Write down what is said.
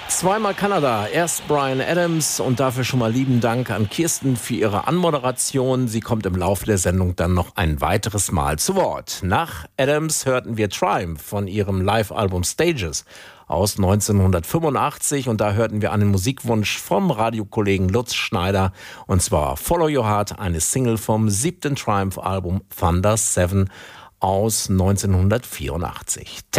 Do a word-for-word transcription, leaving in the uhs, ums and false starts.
Zweimal Kanada, erst Bryan Adams und dafür schon mal lieben Dank an Kirsten für ihre Anmoderation. Sie kommt im Laufe der Sendung dann noch ein weiteres Mal zu Wort. Nach Adams hörten wir Triumph von ihrem Live-Album Stages aus neunzehnhundertfünfundachtzig und da hörten wir einen Musikwunsch vom Radiokollegen Lutz Schneider und zwar Follow Your Heart, eine Single vom siebten Triumph-Album Thunder Seven aus neunzehnhundertvierundachtzig.